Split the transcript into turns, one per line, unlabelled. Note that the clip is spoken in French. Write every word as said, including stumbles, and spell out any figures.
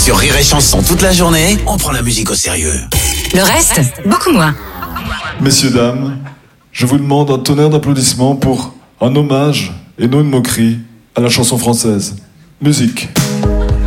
Sur Rire et Chanson toute la journée, on prend la musique au sérieux.
Le reste, beaucoup moins.
Messieurs, dames, je vous demande un tonnerre d'applaudissements pour un hommage et non une moquerie à la chanson française. Musique.